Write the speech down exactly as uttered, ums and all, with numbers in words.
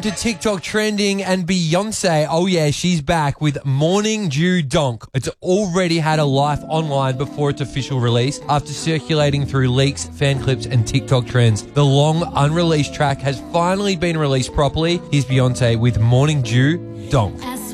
To TikTok trending and Beyonce, oh yeah, she's back with Morning Dew Donk. It's already had a life online before its official release after circulating through leaks, fan clips and TikTok trends. The long unreleased track has finally been released properly. Here's Beyonce with Morning Dew Donk.